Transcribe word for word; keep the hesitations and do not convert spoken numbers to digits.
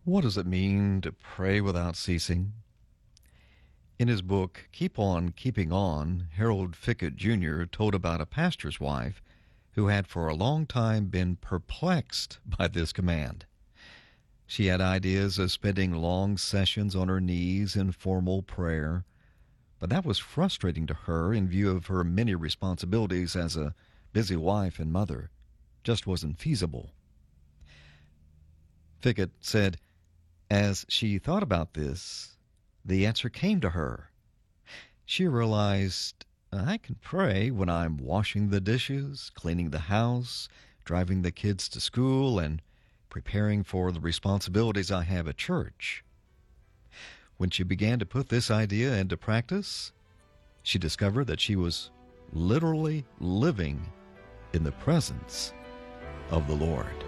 What does it mean to pray without ceasing? In his book, Keep On Keeping On, Harold Fickett Junior told about a pastor's wife who had for a long time been perplexed by this command. She had ideas of spending long sessions on her knees in formal prayer, but that was frustrating to her in view of her many responsibilities as a busy wife and mother. Just wasn't feasible. Fickett said, as she thought about this, the answer came to her. She realized, I can pray when I'm washing the dishes, cleaning the house, driving the kids to school, and preparing for the responsibilities I have at church. When she began to put this idea into practice, she discovered that she was literally living in the presence of the Lord.